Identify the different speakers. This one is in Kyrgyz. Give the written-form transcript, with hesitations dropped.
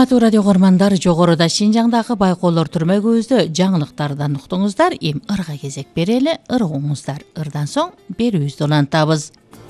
Speaker 1: Урматтуу радио көрмандар, жогоруда Шинжаңдагы байкоолор түрмөгүбүздө жаңылыктардан уктуңуздар. Эми ырга кезек берели, ыргыңыздар. Ырдан соң берүүбүздү улантабыз.